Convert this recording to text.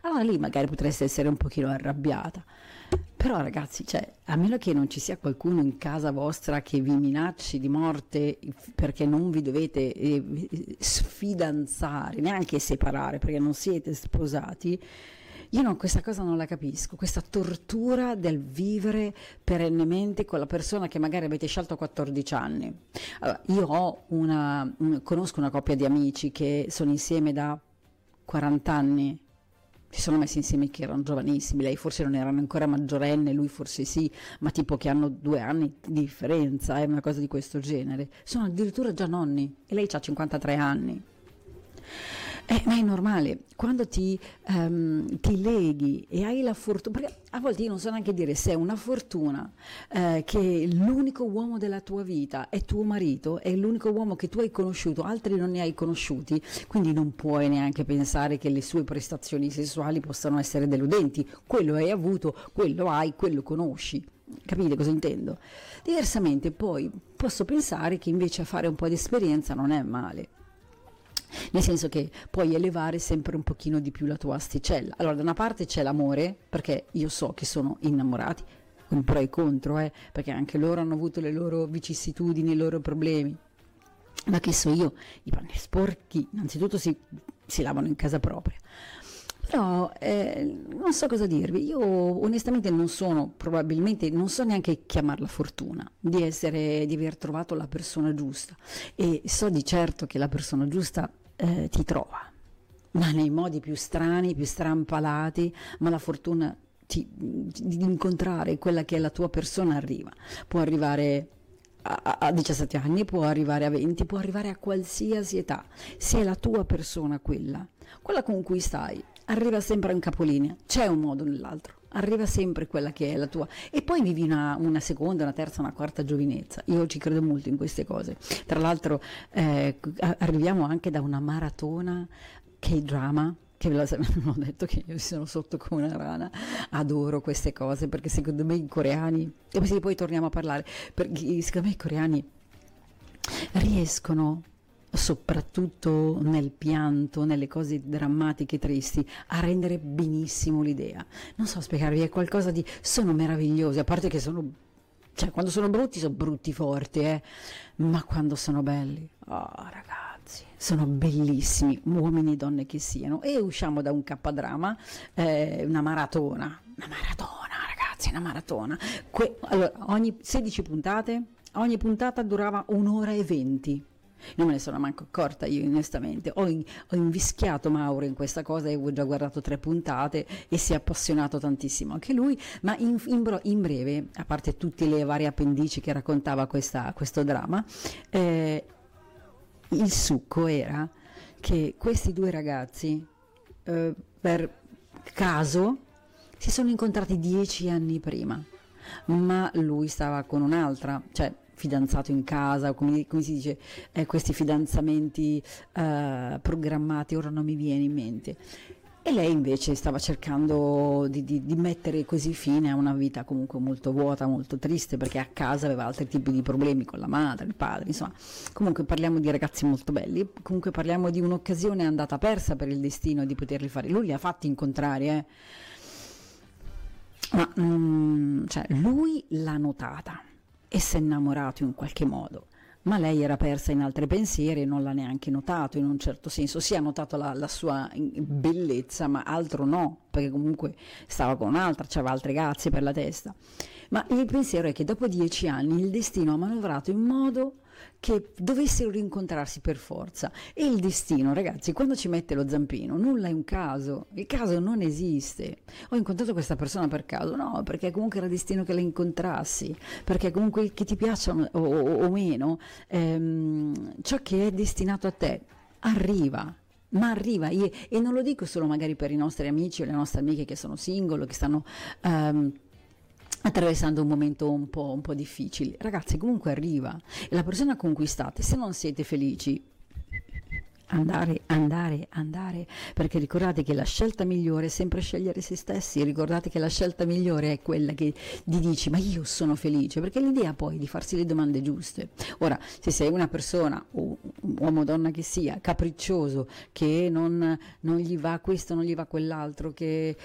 allora lì magari potresti essere un pochino arrabbiata. Però ragazzi, cioè, a meno che non ci sia qualcuno in casa vostra che vi minacci di morte perché non vi dovete sfidanzare, neanche separare, perché non siete sposati, io no, questa cosa non la capisco, questa tortura del vivere perennemente con la persona che magari avete scelto a 14 anni. Allora, io conosco una coppia di amici che sono insieme da 40 anni, si sono messi insieme che erano giovanissimi, lei forse non era ancora maggiorenne, lui forse sì, ma tipo che hanno 2 anni di differenza, una cosa di questo genere. Sono addirittura già nonni e lei ha 53 anni. Ma è normale, quando ti leghi e hai la fortuna, perché a volte io non so neanche dire se è una fortuna che l'unico uomo della tua vita è tuo marito, è l'unico uomo che tu hai conosciuto, altri non ne hai conosciuti, quindi non puoi neanche pensare che le sue prestazioni sessuali possano essere deludenti. Quello hai avuto, quello hai, quello conosci. Capite cosa intendo? Diversamente poi posso pensare che invece fare un po' di esperienza non è male. Nel senso che puoi elevare sempre un pochino di più la tua asticella. Allora, da una parte c'è l'amore, perché io so che sono innamorati, con pro e contro, perché anche loro hanno avuto le loro vicissitudini, i loro problemi. Ma che so io, i panni sporchi innanzitutto si lavano in casa propria. Però non so cosa dirvi, io onestamente probabilmente non so neanche chiamarla fortuna di aver trovato la persona giusta, e so di certo che la persona giusta ti trova, ma nei modi più strani, più strampalati, ma la fortuna di incontrare quella che è la tua persona arriva. Può arrivare a 17 anni, può arrivare a 20, può arrivare a qualsiasi età. Se è la tua persona quella con cui stai, arriva sempre in capolinea, c'è un modo o nell'altro, arriva sempre quella che è la tua, e poi vivi una seconda, una terza, una quarta giovinezza. Io ci credo molto in queste cose. Tra l'altro arriviamo anche da una maratona K-drama, che ve l'ho detto che io sono sotto come una rana, adoro queste cose, perché secondo me i coreani, e poi torniamo a parlare, perché secondo me i coreani riescono, soprattutto nel pianto, nelle cose drammatiche, tristi, a rendere benissimo l'idea. Non so spiegarvi, è qualcosa di... sono meravigliosi, a parte che quando sono brutti forti, ma quando sono belli, oh ragazzi, sono bellissimi, uomini e donne che siano. E usciamo da un K-drama, una maratona, ragazzi, una maratona. Allora, ogni 16 puntate, ogni puntata durava 1 ora e 20. Non me ne sono manco accorta io, onestamente. Ho invischiato Mauro in questa cosa, e ho già guardato 3 puntate e si è appassionato tantissimo anche lui, ma in breve, a parte tutte le varie appendici che raccontava questo dramma, il succo era che questi 2 ragazzi per caso si sono incontrati 10 anni prima, ma lui stava con un'altra, cioè fidanzato in casa, come si dice, questi fidanzamenti programmati, ora non mi viene in mente. E lei invece stava cercando di mettere così fine a una vita comunque molto vuota, molto triste, perché a casa aveva altri tipi di problemi con la madre, il padre, insomma. Comunque parliamo di ragazzi molto belli, comunque parliamo di un'occasione andata persa per il destino di poterli fare. Lui li ha fatti incontrare, ma cioè, lui l'ha notata e si è innamorato in qualche modo, ma lei era persa in altri pensieri e non l'ha neanche notato, in un certo senso. Sì, ha notato la sua bellezza, ma altro no, perché comunque stava con un'altra, c'aveva altre grazie per la testa. Ma il pensiero è che dopo 10 anni il destino ha manovrato in modo che dovessero rincontrarsi per forza. E il destino, ragazzi, quando ci mette lo zampino, nulla è un caso, il caso non esiste. Ho incontrato questa persona per caso? No, perché comunque era destino che la incontrassi, perché comunque che ti piaccia o meno, ciò che è destinato a te arriva. Ma arriva, e non lo dico solo magari per i nostri amici o le nostre amiche che sono single, che stanno attraversando un momento un po' difficile. Ragazzi, comunque arriva, e la persona con cui state, se non siete felici, Andare, perché ricordate che la scelta migliore è sempre scegliere se stessi, ricordate che la scelta migliore è quella che ti dici ma io sono felice, perché l'idea poi di farsi le domande giuste. Ora, se sei una persona, o uomo o donna che sia, capriccioso, che non gli va questo, non gli va quell'altro, che